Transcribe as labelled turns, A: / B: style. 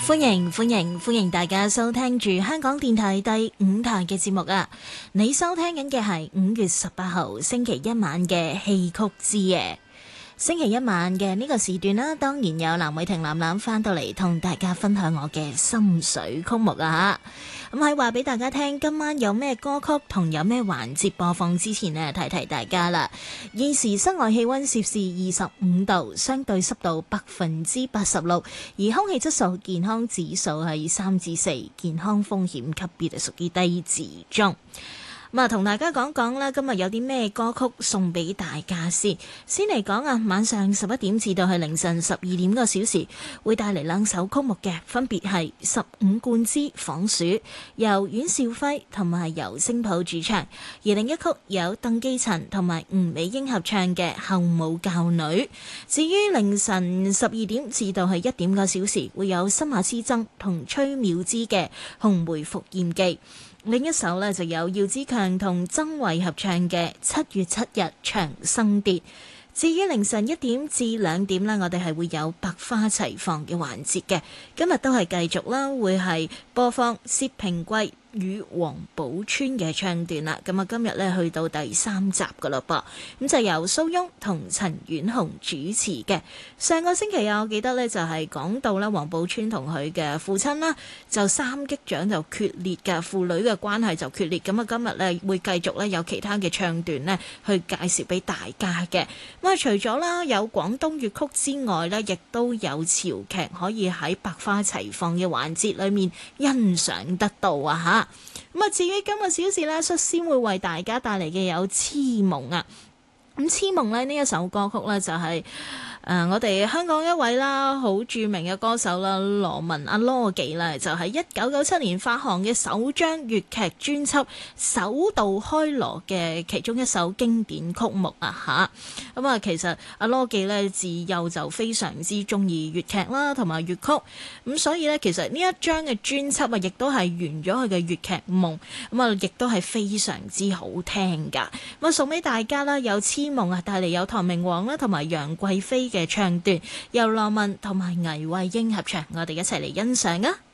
A: 歡迎大家收聽住香港電台第5台嘅節目啊！你收聽緊嘅係5月18號星期一晚嘅戲曲之夜。星期一晚嘅呢個時段啦，當然有藍偉霆藍藍翻到嚟同大家分享我嘅心水曲目啊！咁喺話俾大家聽，今晚有咩歌曲同有咩環節播放之前呢，提提大家啦。現時室外氣溫攝氏25度，相對濕度86%，而空氣質素健康指數係3至4，健康風險級別係屬於低至中。咁啊，同大家講講啦，今日有啲咩歌曲送俾大家先。先嚟講啊，晚上11點至到係凌晨12點個小時，會帶嚟2首曲目嘅，分別係15貫之仿鼠，由阮兆輝同埋由星譜主唱；而另一曲有鄧寄塵同埋吳美英合唱嘅後母教女。至於凌晨12點至到係1點個小時，會有新馬師曾同崔妙芝嘅紅梅復燕記。另一首呢，就有姚子強同曾慧合唱嘅7月7日長生蝶。至於凌晨1點至2點呢，我哋係會有百花齊放嘅環節嘅。今日都係繼續啦，會係播放薛平貴與王寶釧嘅唱段啦。咁啊，今日呢去到第3集噶啦噃，咁就由蘇翁同陳婉紅主持嘅。上個星期啊，我記得呢就係講到啦，王寶釧同佢嘅父親啦，就三擊掌就決裂嘅，父女嘅關係就決裂。咁啊，今日呢會繼續呢有其他嘅唱段呢去介紹俾大家嘅。咁啊，除咗啦有廣東粵曲之外呢，亦都有潮劇可以喺百花齊放嘅環節裏面欣賞得到啊吓。咁啊，至於今個小時咧，率先會為大家帶嚟嘅有《痴夢》啊。咁《痴夢》咧呢一首歌曲咧就係我哋香港一位啦好著名嘅歌手啦羅文阿羅記啦，就係1997年發行嘅首張粵劇專輯《首度開鑼》嘅其中一首經典曲目啊吓。咁啊，其實阿羅記咧自幼就非常之中意粵劇啦同埋粵曲，咁所以咧其實呢一張嘅專輯啊，亦都係圓咗佢嘅粵劇夢，咁啊亦都係非常之好聽噶。咁啊送俾大家啦，有《痴夢》啊，帶嚟有唐明皇啦同埋楊貴妃嘅唱段，由羅文同埋倪慧英合唱，我哋一齊嚟欣賞啊！